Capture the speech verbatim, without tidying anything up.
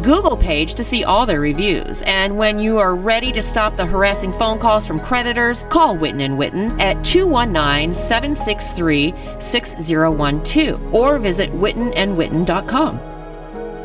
Google page to see all their reviews. And when you are ready to stop the harassing phone calls from creditors, call Witten and Witten at two one nine, seven six three, six zero one two or visit witten and witten dot com.